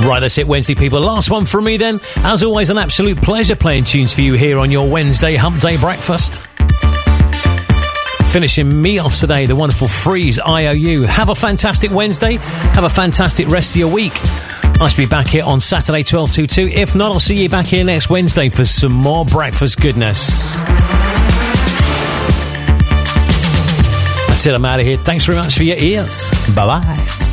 Right, that's it, Wednesday people. Last one from me then. As always, an absolute pleasure playing tunes for you here on your Wednesday Hump Day breakfast. Finishing me off today, the wonderful Freeze IOU. Have a fantastic Wednesday. Have a fantastic rest of your week. I should be back here on Saturday 12 to 2. If not, I'll see you back here next Wednesday for some more breakfast goodness. That's it, I'm out of here. Thanks very much for your ears. Bye-bye.